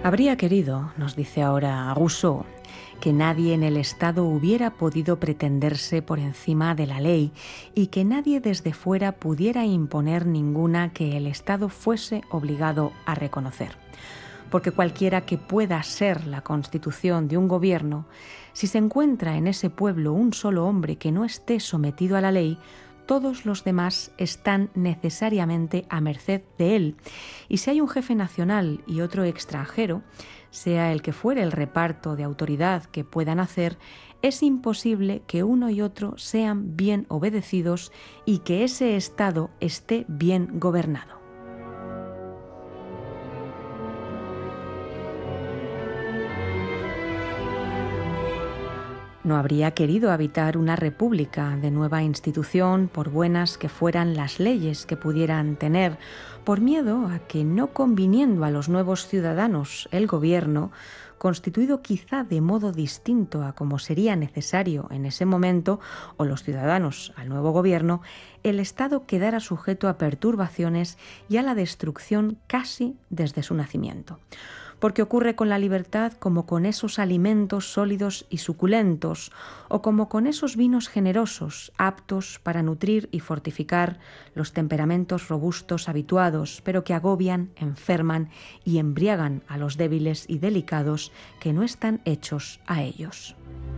Habría querido, nos dice ahora Rousseau, que nadie en el Estado hubiera podido pretenderse por encima de la ley y que nadie desde fuera pudiera imponer ninguna que el Estado fuese obligado a reconocer. Porque cualquiera que pueda ser la constitución de un gobierno, si se encuentra en ese pueblo un solo hombre que no esté sometido a la ley, todos los demás están necesariamente a merced de él. Y si hay un jefe nacional y otro extranjero, sea el que fuere el reparto de autoridad que puedan hacer, es imposible que uno y otro sean bien obedecidos y que ese Estado esté bien gobernado. No habría querido habitar una república de nueva institución, por buenas que fueran las leyes que pudieran tener, por miedo a que, no conviniendo a los nuevos ciudadanos el gobierno, constituido quizá de modo distinto a como sería necesario en ese momento, o los ciudadanos al nuevo gobierno, el Estado quedara sujeto a perturbaciones y a la destrucción casi desde su nacimiento. Porque ocurre con la libertad como con esos alimentos sólidos y suculentos, o como con esos vinos generosos, aptos para nutrir y fortificar los temperamentos robustos habituados, pero que agobian, enferman y embriagan a los débiles y delicados que no están hechos a ellos.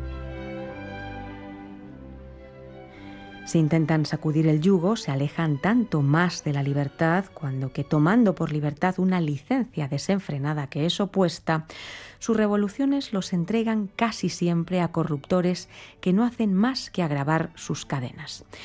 Si intentan sacudir el yugo, se alejan tanto más de la libertad, cuando que tomando por libertad una licencia desenfrenada que es opuesta, sus revoluciones los entregan casi siempre a corruptores que no hacen más que agravar sus cadenas.